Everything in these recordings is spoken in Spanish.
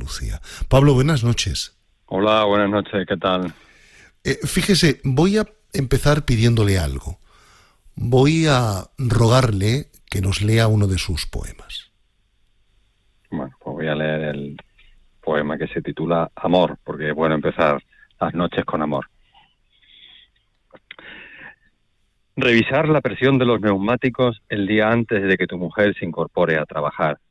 Andalucía. Pablo, buenas noches. Hola, buenas noches, ¿qué tal? Fíjese, voy a empezar pidiéndole algo. Voy a rogarle que nos lea uno de sus poemas. Bueno, pues voy a leer el poema que se titula Amor, porque es bueno empezar las noches con amor. Revisar la presión de los neumáticos el día antes de que tu mujer se incorpore a trabajar.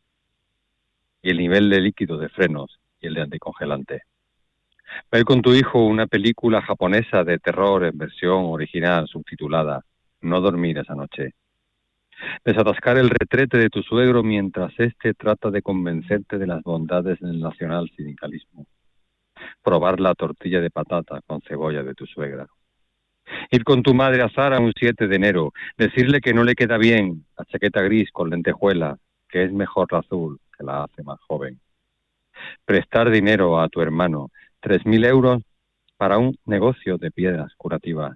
Y el nivel de líquido de frenos y el de anticongelante. Ver con tu hijo una película japonesa de terror en versión original subtitulada No dormir esa noche. Desatascar el retrete de tu suegro mientras éste trata de convencerte de las bondades del nacional sindicalismo. Probar la tortilla de patata con cebolla de tu suegra. Ir con tu madre a Zara un 7 de enero, decirle que no le queda bien la chaqueta gris con lentejuela, que es mejor la azul, que la hace más joven. Prestar dinero a tu hermano, 3.000 euros para un negocio de piedras curativas.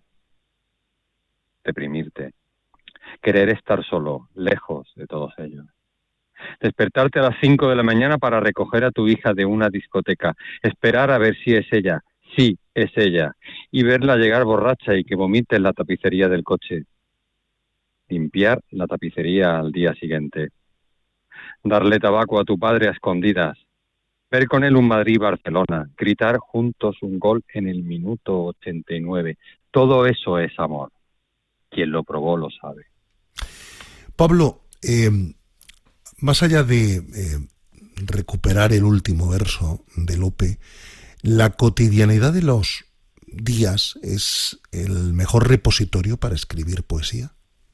Deprimirte. Querer estar solo, lejos de todos ellos. Despertarte a las 5 de la mañana para recoger a tu hija de una discoteca. Esperar a ver si es ella. Sí, es ella. Y verla llegar borracha y que vomite en la tapicería del coche. Limpiar la tapicería al día siguiente. Darle tabaco a tu padre a escondidas. Ver con él un Madrid-Barcelona. Gritar juntos un gol en el minuto 89. Todo eso es amor. Quien lo probó lo sabe. Pablo, más allá de recuperar el último verso de Lope, ¿la cotidianidad de los días es el mejor repositorio para escribir poesía?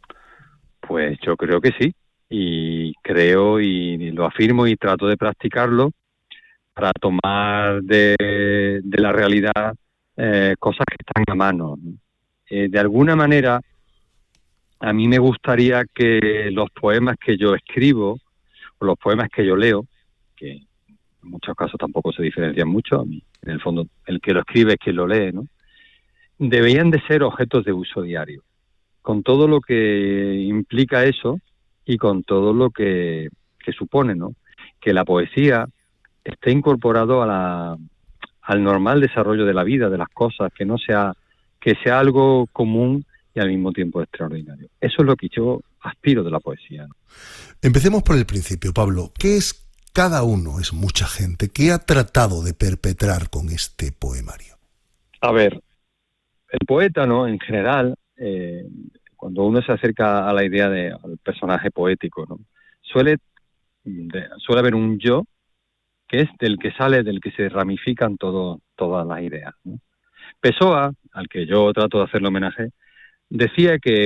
Pues yo creo que sí, y creo y lo afirmo y trato de practicarlo para tomar de la realidad cosas que están a mano. De alguna manera, a mí me gustaría que los poemas que yo escribo, o los poemas que yo leo, que en muchos casos tampoco se diferencian mucho, a mí, en el fondo el que lo escribe es quien lo lee, ¿no? Deberían de ser objetos de uso diario, con todo lo que implica eso y con todo lo que supone, ¿no? Que la poesía esté incorporado al normal desarrollo de la vida, de las cosas, que sea algo común y al mismo tiempo extraordinario. Eso es lo que yo aspiro de la poesía, ¿no? Empecemos por el principio, Pablo. ¿Qué es cada uno? Es mucha gente. ¿Qué ha tratado de perpetrar con este poemario? A ver, el poeta, ¿no? En general, cuando uno se acerca a la idea al personaje poético, ¿no? Suele haber un yo que es del que se ramifican todas las ideas, ¿no? Pessoa, al que yo trato de hacerle homenaje, decía que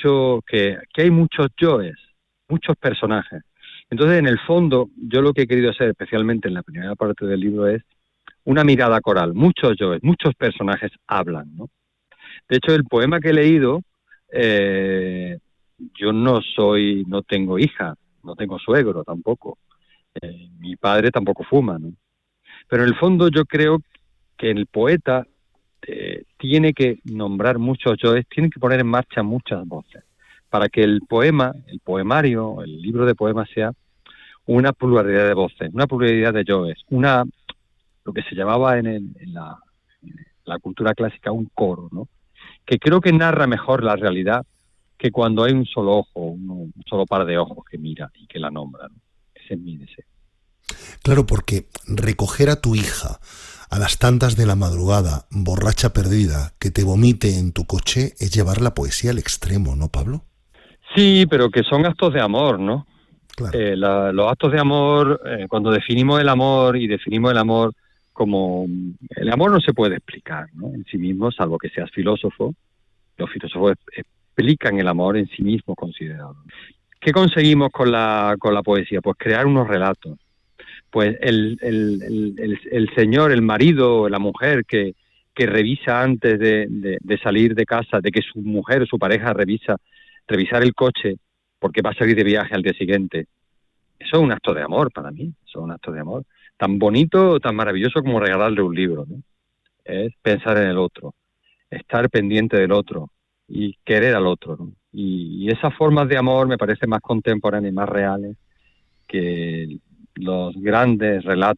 hay muchos yoes, muchos personajes. Entonces, en el fondo, yo lo que he querido hacer, especialmente en la primera parte del libro, es una mirada coral. Muchos yoes, muchos personajes hablan, ¿no? De hecho, el poema que he leído, yo no tengo hija, no tengo suegro tampoco. Mi padre tampoco fuma, ¿no? Pero en el fondo yo creo que el poeta tiene que nombrar muchos yoes, tiene que poner en marcha muchas voces, para que el poema, el poemario, el libro de poemas sea una pluralidad de voces, una pluralidad de yoes, lo que se llamaba en la cultura clásica un coro, ¿no? Que creo que narra mejor la realidad que cuando hay un solo ojo, un solo par de ojos que mira y que la nombra, ¿no? Ese es mi deseo. Claro, porque recoger a tu hija a las tantas de la madrugada, borracha perdida, que te vomite en tu coche, es llevar la poesía al extremo, ¿no, Pablo? Sí, pero que son actos de amor, ¿no? Claro. Los actos de amor, cuando definimos el amor como... El amor no se puede explicar, ¿no? En sí mismo, salvo que seas filósofo. Los filósofos explican el amor en sí mismo considerado. ¿Qué conseguimos con la poesía? Pues crear unos relatos. Pues el señor, el marido, la mujer que revisa antes de salir de casa, de que su mujer o su pareja revisar el coche porque va a salir de viaje al día siguiente. Eso es un acto de amor para mí, eso es un acto de amor. Tan bonito, tan maravilloso como regalarle un libro, ¿no? Es pensar en el otro, estar pendiente del otro y querer al otro, ¿no? Y esas formas de amor me parecen más contemporáneas y más reales que los grandes relatos